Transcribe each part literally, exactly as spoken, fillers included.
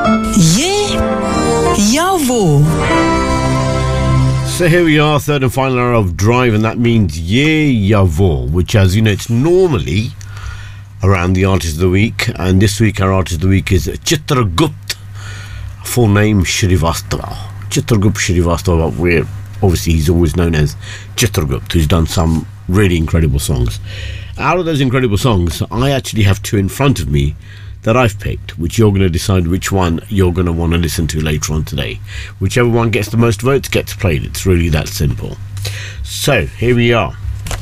ये या वो. So here we are, third and final hour of Drive, and that means Ye Ya Wo, which, as you know, it's normally around the Artist of the Week, and this week our Artist of the Week is Chitragupt, full name Shrivastava. Chitragupt Shrivastava, where obviously he's always known as Chitragupt, who's done some really incredible songs. Out of those incredible songs, I actually have two in front of me that I've picked, which you're going to decide which one you're going to want to listen to later on today. Whichever one gets the most votes gets played. It's really that simple. So, here we are.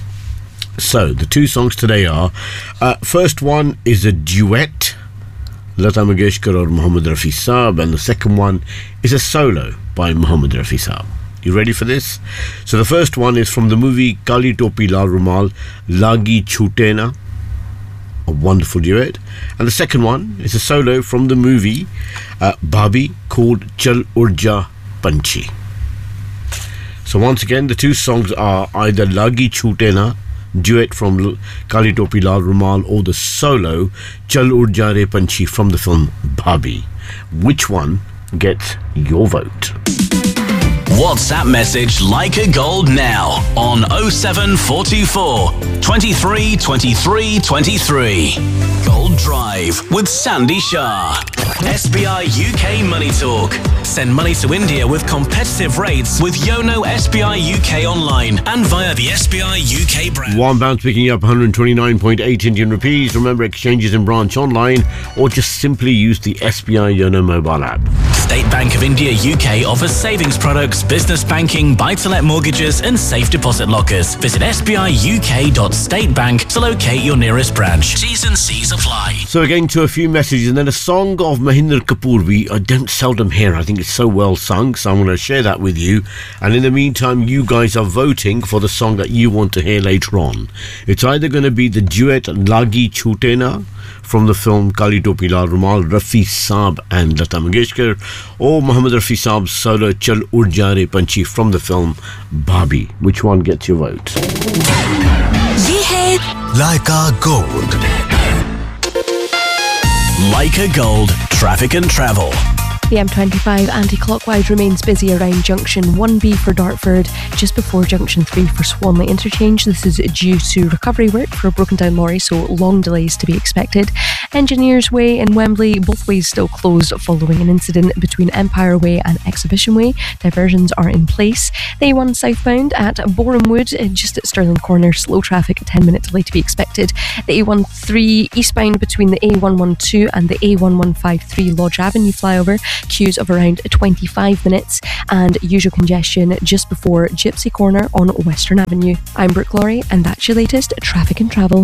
So, the two songs today are, uh, first one is a duet, Lata Mangeshkar or Mohammed Rafi Saab, and the second one is a solo by Mohammed Rafi Saab. You ready for this? So, the first one is from the movie Kali Topi Lal Rumal, Lagi Chhute Na, a wonderful duet. And the second one is a solo from the movie uh, Bhabhi, called Chal Urja Panchi. So once again, the two songs are either Lagi Chhute Na, duet from Kali Topi Lal Rumal, or the solo Chal Urja Re Panchi from the film Bhabhi. Which one gets your vote? WhatsApp message Leica Gold now on oh seven four two four, twenty-three, twenty-three, twenty-three. Gold Drive with Sandy Shah. S B I U K Money Talk. Send money to India with competitive rates with Yono S B I U K online and via the S B I U K brand. One bounce picking up one hundred twenty-nine point eight Indian rupees. Remember, exchanges in branch online, or just simply use the S B I Yono mobile app. State Bank of India U K offers savings products, business banking, buy-to-let mortgages and safe deposit lockers. Visit s b i u k dot state bank to locate your nearest branch. T's and C's apply. So again, to a few messages, and then a song of Mahinder Kapoor. We I don't seldom hear. I think it's so well sung, so I'm going to share that with you. And in the meantime, you guys are voting for the song that you want to hear later on. It's either going to be the duet Lagi Chhute Na from the film Kali Topi Lal Rumal, Rafi Saab and Lata Mangeshkar, or Mohammed Rafi Saab's solo Chal Urja Re Panchi from the film Bhabhi. Which one gets your vote? ये है Leica Gold. Leica Gold, traffic and travel. The M twenty-five anti-clockwise remains busy around junction one B for Dartford, just before junction three for Swanley Interchange. This is due to recovery work for a broken down lorry, so long delays to be expected. Engineers Way in Wembley, both ways still closed following an incident between Empire Way and Exhibition Way. Diversions are in place. The A one southbound at Borehamwood, just at Stirling Corner, slow traffic, a ten minute delay to be expected. The A thirteen eastbound between the A one twelve and the A one fifteen Lodge Avenue flyover, queues of around twenty-five minutes, and usual congestion just before Gypsy Corner on Western Avenue. I'm Brooke Laurie, and that's your latest traffic and travel.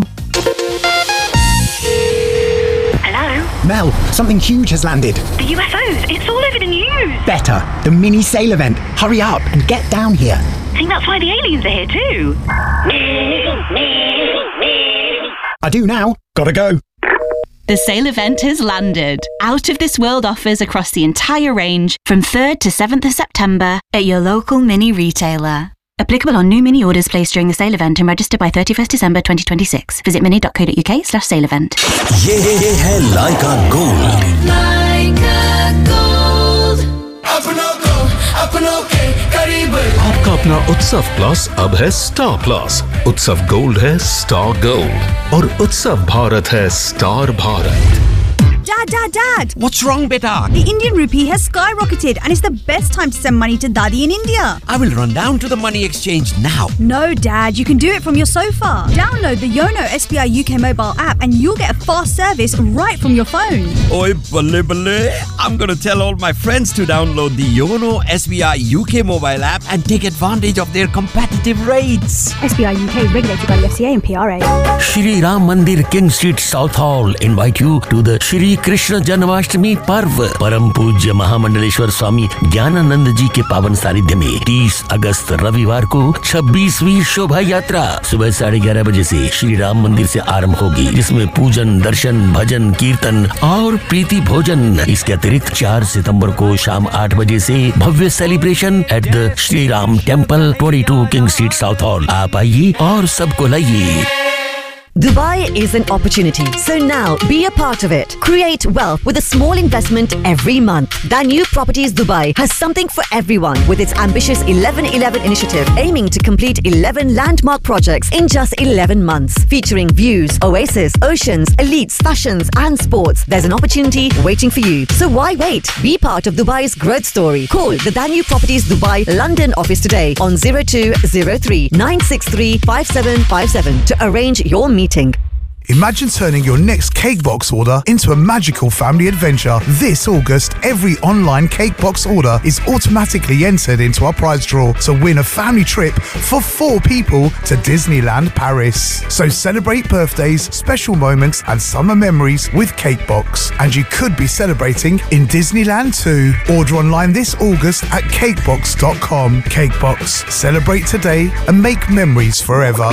Hello? Mel, something huge has landed. The U F Os, it's all over the news. Better, the mini sail event. Hurry up and get down here. I think that's why the aliens are here too. I do now. Gotta go. The sale event has landed. Out of this world offers across the entire range from third to seventh of September at your local mini retailer. Applicable on new mini orders placed during the sale event and registered by thirty-first December twenty twenty-six. Visit mini dot co dot uk slash sale event. ये है Leica Gold. Leica Gold. आपका अपना उत्सव plus अब है star plus. उत्सव gold है star gold और उत्सव भारत है star Bharat. Dad, Dad, Dad! What's wrong, beta? The Indian rupee has skyrocketed and it's the best time to send money to Daddy in India. I will run down to the money exchange now. No, Dad, you can do it from your sofa. Download the Yono S B I U K mobile app and you'll get a fast service right from your phone. Oi, balle balle. I'm gonna tell all my friends to download the Yono S B I U K mobile app and take advantage of their competitive rates. S B I U K is regulated by the F C A and P R A. Shri Ram Mandir, King Street, South Hall invite you to the Shri Krishna Janmashtami पर्व परम पूज्य महामंडलेश्वर स्वामी ज्ञानानंद जी के पावन सानिध्य में तीस अगस्त रविवार को छब्बीसवीं शोभा यात्रा सुबह साढ़े ग्यारह बजे से श्री राम मंदिर से आरंभ होगी, जिसमें पूजन, दर्शन, भजन, कीर्तन और प्रीति भोजन। इसके अतिरिक्त चार सितंबर को शाम आठ बजे से भव्य celebration at the Shri Ram temple, बाईस किंग स्ट्रीट, साउथ हॉल। आप आइए और सबको लाइए। Dubai is an opportunity, so now be a part of it. Create wealth with a small investment every month. Danube Properties Dubai has something for everyone with its ambitious eleven eleven initiative, aiming to complete eleven landmark projects in just eleven months, featuring views, oasis, oceans, elites, fashions and sports. There's an opportunity waiting for you. So why wait? Be part of Dubai's growth story. Call the Danube Properties Dubai London office today on zero two zero three nine six three five seven five seven to arrange your meeting. Imagine turning your next cake box order into a magical family adventure. This August, every online cake box order is automatically entered into our prize draw to win a family trip for four people to Disneyland Paris. So celebrate birthdays, special moments and summer memories with Cakebox. And you could be celebrating in Disneyland too. Order online this August at cakebox dot com. Cakebox. Celebrate today and make memories forever.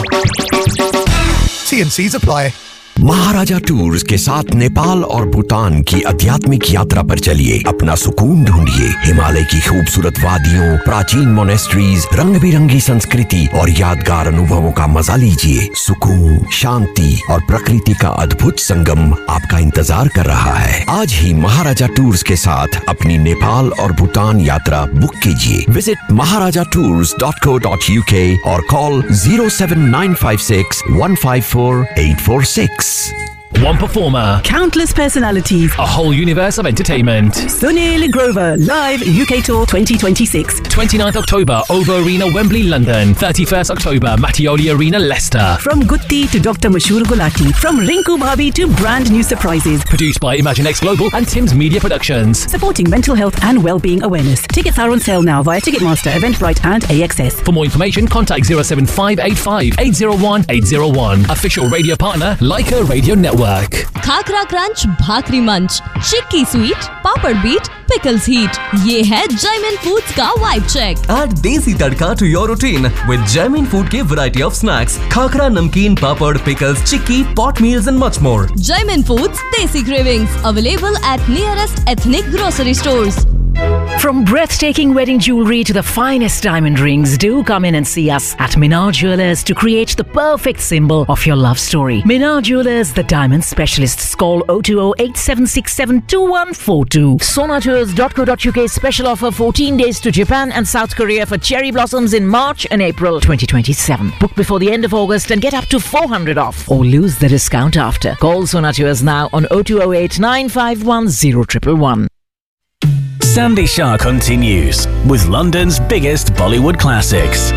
T and C's apply. Maharaja tours के साथ नेपाल और भूटान की आध्यात्मिक यात्रा पर चलिए। अपना सुकून ढूंढिए। हिमालय की खूबसूरत वादियों, प्राचीन मोनेस्ट्रीज, रंग बिरंगी संस्कृति और यादगार अनुभवों का मजा लीजिए। सुकून, शांति और प्रकृति का अद्भुत संगम आपका इंतजार कर रहा है। आज ही महाराजा टूर्स के साथ अपनी नेपाल और भूटान यात्रा बुक कीजिए। विजिट महाराजा tours dot co dot uk और call zero seven nine five six one five four eight four six. One performer, countless personalities, a whole universe of entertainment. Sunil Grover, live U K Tour twenty twenty-six. twenty-ninth October, Ovo Arena, Wembley, London. thirty-first October, Mattioli Arena, Leicester. From Gutti to Doctor Mashur Gulati. From Rinku Bhabi to brand new surprises. Produced by Imaginex Global and Tim's Media Productions. Supporting mental health and well-being awareness. Tickets are on sale now via Ticketmaster, Eventbrite and A X S. For more information, contact zero seven five eight five eight zero one eight zero one. Official radio partner, Leica Radio Network. Khakhra crunch, भाकरी मंच, चिक्की sweet, पापड़ beat, pickles heat. ये है Jaimin foods का vibe check. Add desi tadka to your routine with Jaimin Food के variety of snacks, khakhra, नमकीन, पापड़, pickles, chikki, pot meals and much more. Jaimin Foods Desi Cravings, available at nearest ethnic grocery stores. From breathtaking wedding jewelry to the finest diamond rings, do come in and see us at Minar Jewelers to create the perfect symbol of your love story. Minar Jewelers, the diamond specialists. Call zero two zero eight seven six seven two one four two. Sonatours dot co dot uk special offer fourteen days to Japan and South Korea for cherry blossoms in March and April twenty twenty-seven. Book before the end of August and get up to four hundred off or lose the discount after. Call Sonatours now on zero two zero eight nine five one zero one one one. Sandy Shah continues with London's biggest Bollywood classics.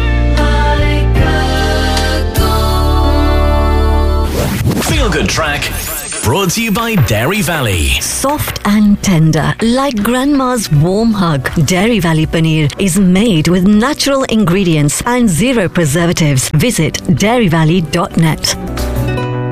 Feel Good Track, brought to you by Dairy Valley. Soft and tender, like grandma's warm hug. Dairy Valley Paneer is made with natural ingredients and zero preservatives. Visit dairy valley dot net.